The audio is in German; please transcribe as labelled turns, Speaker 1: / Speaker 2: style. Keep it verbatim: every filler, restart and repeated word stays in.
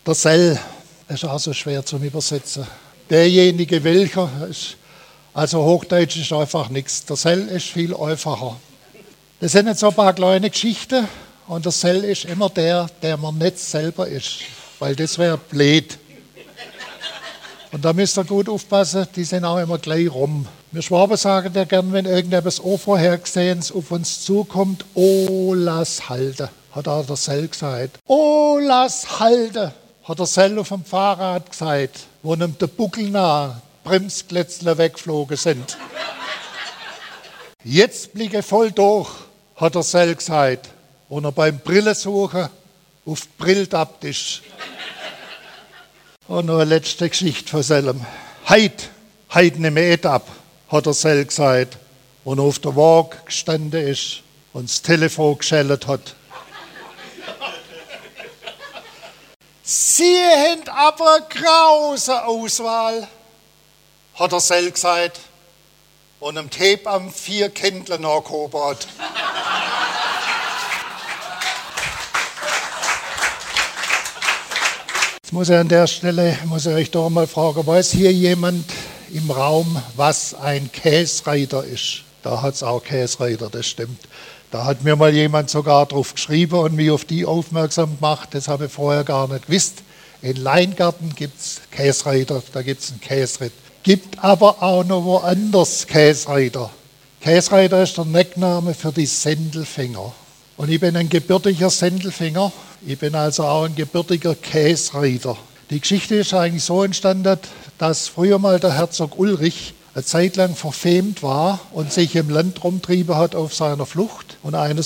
Speaker 1: Der Sell ist auch so schwer zum Übersetzen. Derjenige, welcher ist, also Hochdeutsch ist einfach nichts. Der Sell ist viel einfacher. Das sind jetzt so ein paar kleine Geschichten und der Sell ist immer der, der man nicht selber ist, weil das wäre blöd. Und da müsst ihr gut aufpassen, die sind auch immer gleich rum. Wir Schwaben sagen ja gern, wenn irgendetwas Unvorhergesehenes auf uns zukommt, oh, lass halten, hat auch der Sell gesagt. Oh, lass halten, hat der Sell auf dem Fahrrad gesagt, wo ihm der Buckel nah Bremsklätzle weggeflogen sind. Jetzt blicke voll durch, hat der Sell gesagt, und er beim Brillensuchen auf die Brille tappt ist. Und noch eine letzte Geschichte von Sellem. Heit, heit nehme ich ab, hat der Sell gesagt, und auf der Waage gestanden ist und das Telefon geschellt hat. Sie haben aber eine grause Auswahl, hat der Sell gesagt, und am Tape am vier Kindle nachgehoben hat. Jetzt muss ich an der Stelle, muss ich euch doch mal fragen, weiß hier jemand im Raum, was ein Käsreiter ist? Da hat es auch Käsreiter, das stimmt. Da hat mir mal jemand sogar drauf geschrieben und mich auf die aufmerksam gemacht, das habe ich vorher gar nicht gewusst. In Leingarten gibt es Käsreiter, da gibt es einen Käsritt. Gibt aber auch noch woanders Käsreiter. Käsreiter ist der Neckname für die Sendelfinger. Und ich bin ein gebürtiger Sendelfinger. Ich bin also auch ein gebürtiger Käsreiter. Die Geschichte ist eigentlich so entstanden, dass früher mal der Herzog Ulrich eine Zeit lang verfemt war und sich im Land rumtrieben hat auf seiner Flucht. Und eines